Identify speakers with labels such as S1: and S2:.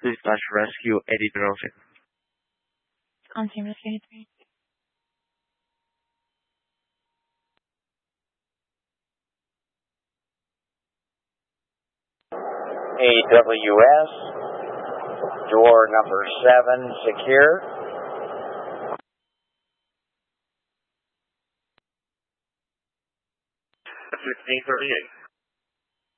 S1: slash rescue Eddie Rosen.
S2: On team rescue 3.
S3: AWS, door number 7 secure.
S1: 1538.